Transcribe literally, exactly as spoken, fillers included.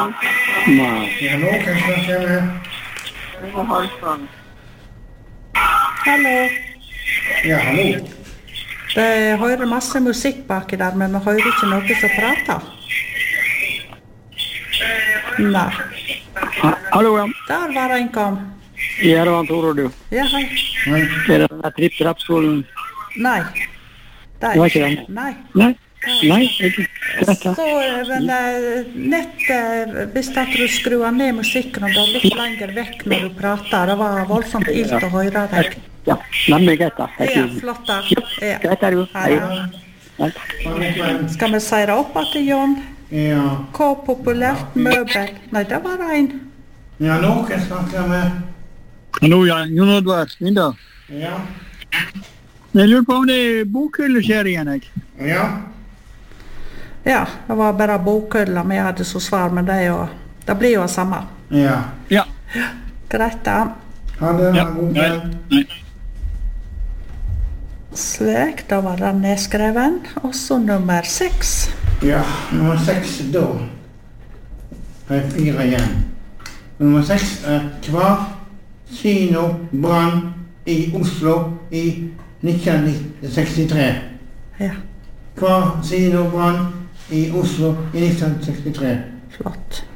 Nei. Ja, hallo, kan jeg snakke med? Hallo. Ja, hallo. Det hører masse musikk baki der, men vi hører ikke noe som prater. Nei. Ha, hallo, ja. Der var en kom. Ja, det var Tore, du. Ja, hei. Nei. Er det den der tripp-trapp-skolen? Nei. Det Det var ikke den? Nei. Nei. Nei, ikke. Greit, ja. Så, men eh, nett, eh, hvis at du skrur ned musikken og går litt lenger vekk når du prater, det var voldsomt ilt å høre deg. Ja, nemlig greit da. Helt Ja, fint. flott da. Ja, greit er det jo. Ja, ja. Hei. Skal vi si det opp til Jon? Ja. Hva populært møbel? Nei, det var det en. Ja, hallo, kan jeg snakke med? Hallo, ja. Jon Oddvar, Linda. Ja. Jeg lurer på om det er bokhylle-serien, jeg. Ja. Ja, det var bare bokhylla vi hadde så svar, men det er jo, det blir jo det samme. Ja. Ja. Greit da. Ha det, Ja. ha god Nei. kveld. Nei. Slik, da var den nedskreven. Og så nummer seks. Ja, nummer seks da. Det er fire igjen. Nummer seks er hva kino brann i Oslo i nitten sekstitre. Ja, Hva kino brann i Oslo i nitten sekstitre. flott.